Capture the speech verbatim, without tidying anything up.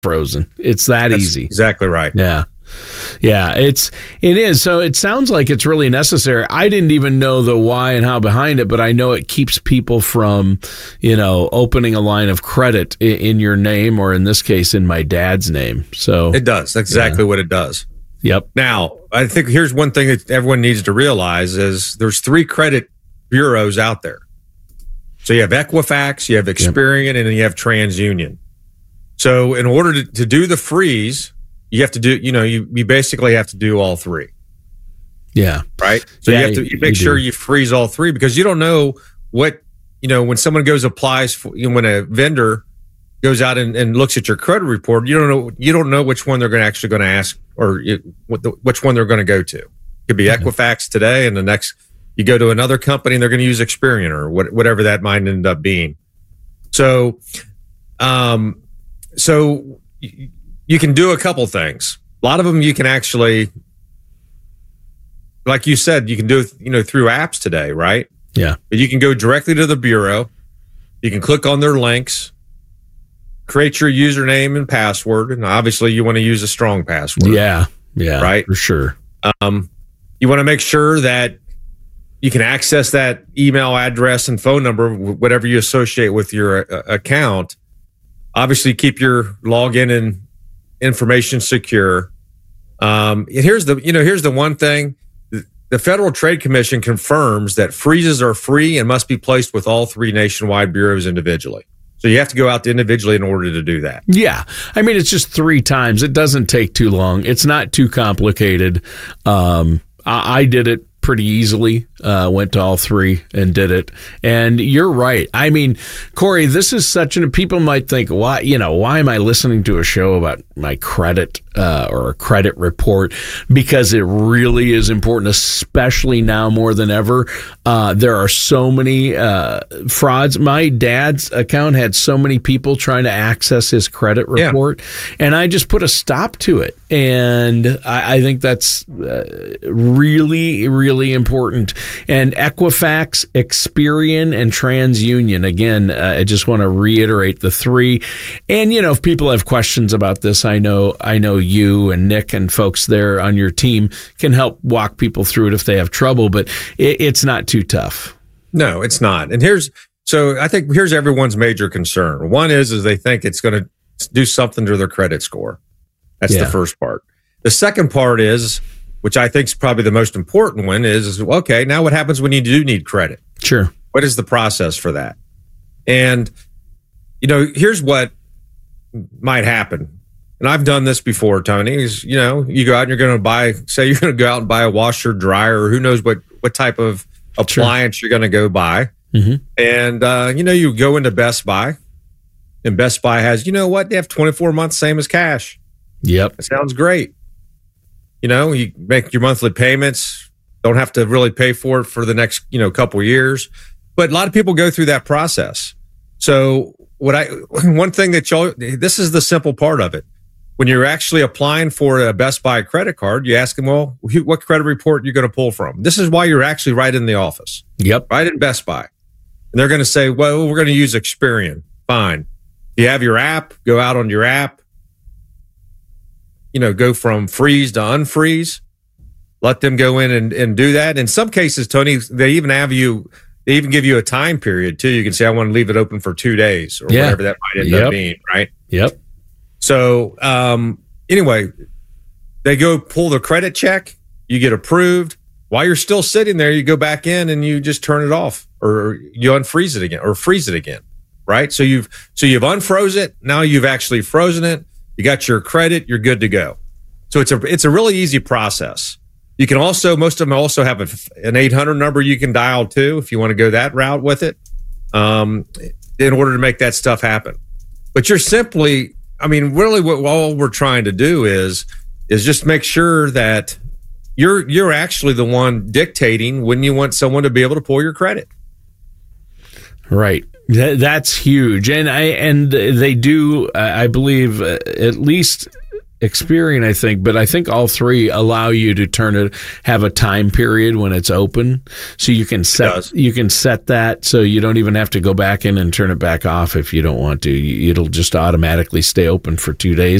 frozen. It's that That's easy. Exactly right. Yeah. Yeah, it's it is. So it sounds like it's really necessary. I didn't even know the why and how behind it, but I know it keeps people from, you know, opening a line of credit in, in your name, or in this case, in my dad's name. So It does. That's exactly yeah. what it does. Yep. Now, I think here's one thing that everyone needs to realize is there's three credit bureaus out there. So you have Equifax, you have Experian, yep. and then you have TransUnion. So in order to, to do the freeze, you have to do, you know, you, you basically have to do all three. Yeah. Right. So yeah, you have to you make you sure do. you freeze all three, because you don't know what, you know, when someone goes applies for, you know, when a vendor goes out and, and looks at your credit report, you don't know, you don't know which one they're going to actually going to ask, or it, what the, which one they're going to go to. It could be mm-hmm. Equifax today, and the next you go to another company and they're going to use Experian, or what, whatever that might end up being. So, um, so you, you can do a couple things. A lot of them you can actually, like you said, you can do, you know, through apps today, right? Yeah. But you can go directly to the bureau. You can click on their links, create your username and password, and obviously you want to use a strong password. Yeah. Yeah. Right. For sure. Um, you want to make sure that you can access that email address and phone number, whatever you associate with your uh, account. Obviously, keep your login and information secure. Um, and here's the, you know, here's the one thing. The Federal Trade Commission confirms that freezes are free and must be placed with all three nationwide bureaus individually. So you have to go out individually in order to do that. Yeah. I mean, it's just three times. It doesn't take too long. It's not too complicated. Um, I, I did it pretty easily, uh, went to all three and did it. And you're right. I mean, Corey, this is such an, people might think, why, you know, why am I listening to a show about my credit, uh, or a credit report? Because it really is important, especially now more than ever. Uh, there are so many, uh, frauds. My dad's account had so many people trying to access his credit report, yeah. and I just put a stop to it. And I, I think that's uh, really, really Really important. And Equifax, Experian, and TransUnion. Again, uh, I just want to reiterate the three. And you know, if people have questions about this, I know, I know you and Nick and folks there on your team can help walk people through it if they have trouble. But it, it's not too tough. No, it's not. And here's so I think here's everyone's major concern. One is is they think it's going to do something to their credit score. That's yeah. the first part. The second part is, which I think is probably the most important one, is, is, okay, now what happens when you do need credit? Sure. What is the process for that? And, you know, here's what might happen. And I've done this before, Tony, is, you know, you go out and you're going to buy, say you're going to go out and buy a washer, dryer, or who knows what, what type of appliance sure. you're going to go buy. Mm-hmm. And, uh, you know, you go into Best Buy, and Best Buy has, you know what, they have twenty-four months, same as cash. Yep. That sounds great. You know, you make your monthly payments, don't have to really pay for it for the next, you know, couple of years. But a lot of people go through that process. So what I, one thing that y'all, this is the simple part of it. When you're actually applying for a Best Buy credit card, you ask them, well, what credit report are you going to pull from? This is why you're actually right in the office. Yep. Right in Best Buy. And they're going to say, well, we're going to use Experian. Fine. You have your app, go out on your app. You know, go from freeze to unfreeze, let them go in and, and do that. In some cases, Tony, they even have you, they even give you a time period too. You can say, I want to leave it open for two days or yeah. whatever that might end yep. up being, right? Yep. So, um, anyway, they go pull the credit check, you get approved. While you're still sitting there, you go back in and you just turn it off, or you unfreeze it again or freeze it again, right? So you've, so you've unfroze it. Now you've actually frozen it. You got your credit, you're good to go. So it's a it's a really easy process. You can also, most of them also have a, an eight hundred number you can dial too if you want to go that route with it, um, in order to make that stuff happen. But you're simply, I mean, really what all we're trying to do is is just make sure that you're you're actually the one dictating when you want someone to be able to pull your credit. Right. That's huge. And I and they do, uh, I believe, uh, at least Experian, I think, but I think all three allow you to turn it, have a time period when it's open, so you can set you can set that so you don't even have to go back in and turn it back off if you don't want to. It'll just automatically stay open for two days.